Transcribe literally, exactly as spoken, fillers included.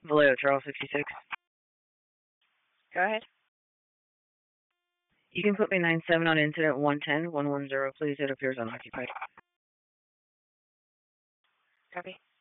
Vallejo, Charles sixty-six. Go ahead. You can put me nine seven on incident one ten one one zero, please. It appears unoccupied. Copy.